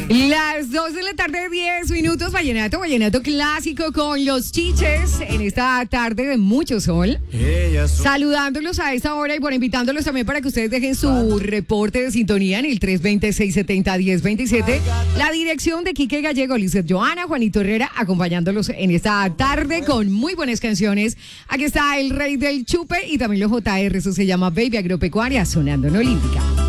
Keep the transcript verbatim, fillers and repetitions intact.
Las dos de la tarde, diez minutos, vallenato, vallenato clásico con los chiches en esta tarde de mucho sol. Saludándolos a esta hora y bueno, invitándolos también para que ustedes dejen su reporte de sintonía en el tres dos cero, seis siete cero, uno cero dos siete. La dirección de Quique Gallego, Lizeth Joana, Juanito Herrera, acompañándolos en esta tarde con muy buenas canciones. Aquí está el rey del chupe y también los J R, eso se llama Baby Agropecuaria, sonando en Olímpica.